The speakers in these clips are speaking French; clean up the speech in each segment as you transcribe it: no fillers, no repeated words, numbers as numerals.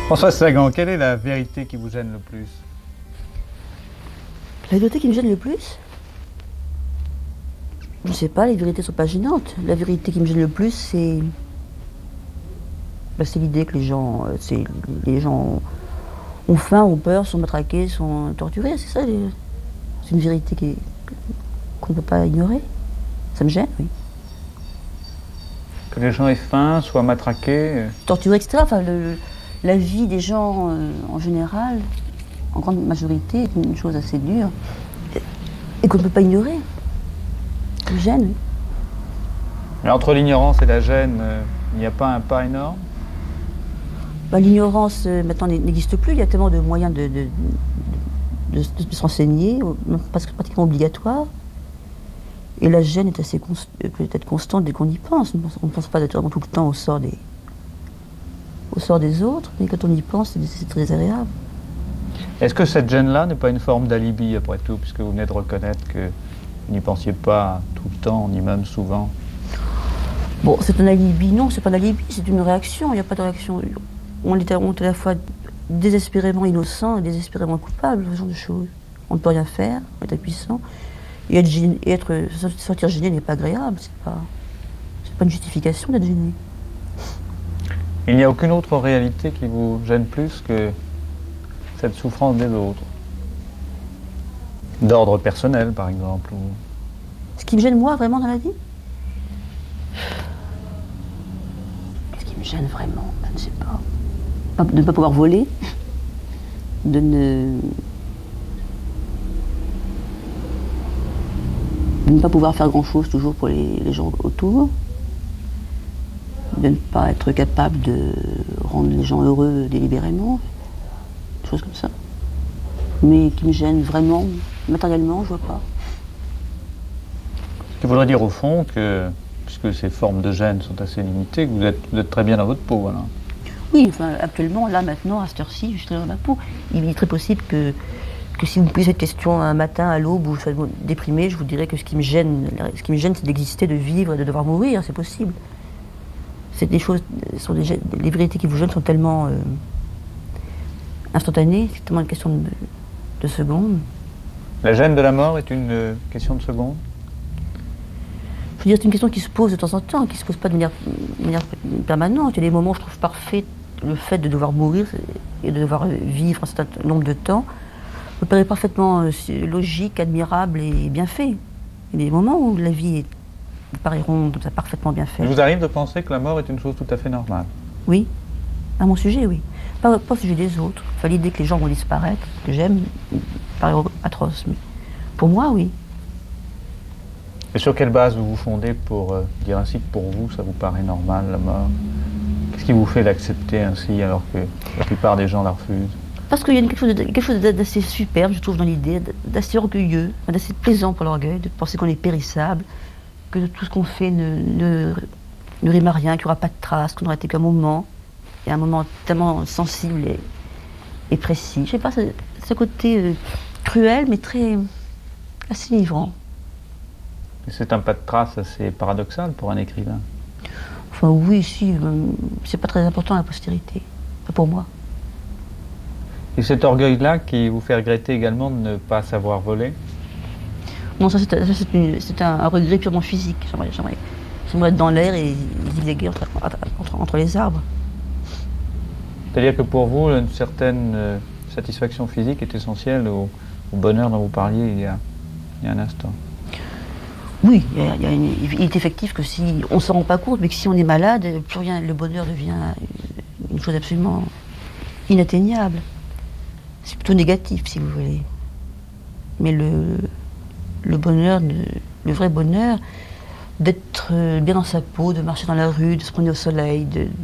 François Sagan, quelle est la vérité qui vous gêne le plus? La vérité qui me gêne le plus? Je ne sais pas, les vérités ne sont pas gênantes. La vérité qui me gêne le plus, c'est l'idée que les gens ont faim, ont peur, sont matraqués, sont torturés. C'est ça, c'est une vérité qu'on ne peut pas ignorer. Ça me gêne, oui. Que les gens aient faim, soient matraqués? Torturés, etc. Enfin, la vie des gens, en général, en grande majorité, est une chose assez dure et qu'on ne peut pas ignorer. Ça me gêne, oui. Mais entre l'ignorance et la gêne, il n'y a pas un pas énorme? L'ignorance, maintenant, n'existe plus. Il y a tellement de moyens de se renseigner, pratiquement obligatoire. Et la gêne est peut être constante dès qu'on y pense. On ne pense pas naturellement tout le temps au sort des autres, mais quand on y pense, c'est très agréable. Est-ce que cette gêne-là n'est pas une forme d'alibi, après tout, puisque vous venez de reconnaître que vous n'y pensiez pas tout le temps, ni même souvent? Bon, c'est un alibi. Non, c'est pas un alibi, c'est une réaction. Il n'y a pas de réaction. On est à la fois désespérément innocent et désespérément coupable, ce genre de choses. On ne peut rien faire, on est impuissant. Et sortir gêné n'est pas agréable, c'est pas une justification d'être gêné. Il n'y a aucune autre réalité qui vous gêne plus que cette souffrance des autres? D'ordre personnel, par exemple? Ce qui me gêne, moi, vraiment, dans la vie? Ce qui me gêne vraiment, je ne sais pas. De ne pas pouvoir voler, de ne pas pouvoir faire grand-chose toujours pour les gens autour, de ne pas être capable de rendre les gens heureux délibérément, des choses comme ça. Mais qui me gênent vraiment, matériellement, je vois pas. Ce qui voudrait dire au fond que, puisque ces formes de gêne sont assez limitées, que vous êtes très bien dans votre peau, voilà. Oui, enfin, actuellement, là, maintenant, à cette heure-ci, je suis dans ma peau. Il est très possible que si vous me posez cette question un matin à l'aube où je suis déprimée, je vous dirais que ce qui me gêne, c'est d'exister, de vivre et de devoir mourir, c'est possible. C'est des choses, les vérités qui vous gênent sont tellement instantanées, c'est tellement une question de secondes. La gêne de la mort est une question de seconde? Je veux dire, c'est une question qui se pose de temps en temps, qui ne se pose pas de manière permanente. Il y a des moments où je trouve parfait le fait de devoir mourir et de devoir vivre un certain nombre de temps me paraît parfaitement logique, admirable et bien fait. Il y a des moments où la vie me paraîtront comme ça parfaitement bien faite. Il vous arrive de penser que la mort est une chose tout à fait normale? Oui, à mon sujet, oui. Pas au sujet des autres. Enfin, l'idée que les gens vont disparaître, que j'aime, me paraît atroce. Mais pour moi, oui. Et sur quelle base vous vous fondez pour dire ainsi que pour vous, ça vous paraît normal, la mort? Qu'est-ce qui vous fait l'accepter ainsi alors que la plupart des gens la refusent? Parce qu'il y a quelque chose d'assez superbe, je trouve, dans l'idée, d'assez orgueilleux, d'assez plaisant pour l'orgueil, de penser qu'on est périssable, que tout ce qu'on fait ne rime à rien, qu'il n'y aura pas de traces, qu'on aura été qu'un moment, et un moment tellement sensible et précis. Je sais pas, c'est ce côté cruel, mais assez livrant. C'est un pas de trace assez paradoxal pour un écrivain. Enfin oui, si, c'est pas très important la postérité, pas pour moi. Et cet orgueil-là qui vous fait regretter également de ne pas savoir voler? Non, c'est un regret purement physique. J'aimerais être dans l'air et divaguer entre les arbres. C'est-à-dire que pour vous, une certaine satisfaction physique est essentielle au bonheur dont vous parliez il y a un instant? Oui, il est effectif que si on ne s'en rend pas compte, mais que si on est malade, plus rien, le bonheur devient une chose absolument inatteignable. C'est plutôt négatif, si vous voulez. Mais le bonheur, le vrai bonheur, d'être bien dans sa peau, de marcher dans la rue, de se promener au soleil,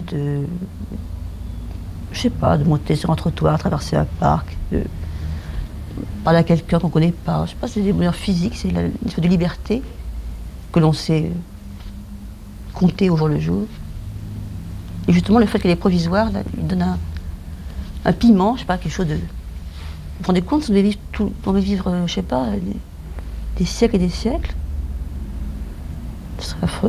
je sais pas, de monter sur un trottoir, traverser un parc, de parler à quelqu'un qu'on ne connaît pas. Je sais pas, c'est des bonheurs physiques, c'est une sorte de liberté que l'on sait compter au jour le jour. Et justement, le fait qu'elle est provisoire, là, il donne un piment, je sais pas, quelque chose de... Vous vous rendez compte, si on devait vivre, je sais pas, des siècles et des siècles, ce serait affreux, non ?